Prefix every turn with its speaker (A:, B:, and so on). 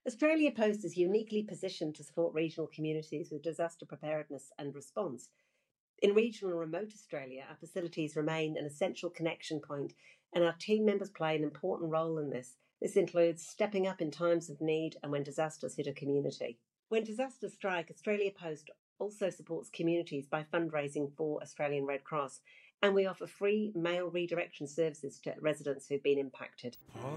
A: Australia Post is uniquely positioned to support regional communities with disaster preparedness and response. In regional and remote Australia, our facilities remain an essential connection point, and our team members play an important role in this. This includes stepping up in times of need and when disasters hit a community. When disasters strike, Australia Post also supports communities by fundraising for Australian Red Cross, and we offer free mail redirection services to residents who've been impacted.